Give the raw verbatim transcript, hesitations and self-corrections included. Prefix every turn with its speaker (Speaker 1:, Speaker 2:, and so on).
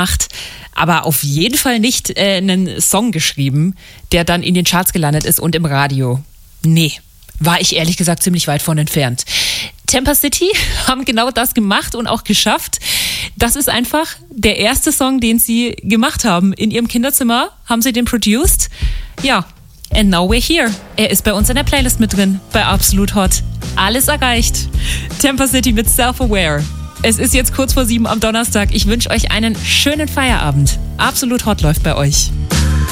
Speaker 1: gemacht, aber auf jeden Fall nicht äh, einen Song geschrieben, der dann in den Charts gelandet ist und im Radio. Nee, war ich ehrlich gesagt ziemlich weit von entfernt. Tampa City haben genau das gemacht und auch geschafft. Das ist einfach der erste Song, den sie gemacht haben. In ihrem Kinderzimmer haben sie den produced. Ja, and now we're here. Er ist bei uns in der Playlist mit drin, bei Absolut Hot. Alles erreicht. Tampa City mit Self-Aware. Es ist jetzt kurz vor sieben am Donnerstag. Ich wünsche euch einen schönen Feierabend. Absolut Hot läuft bei euch.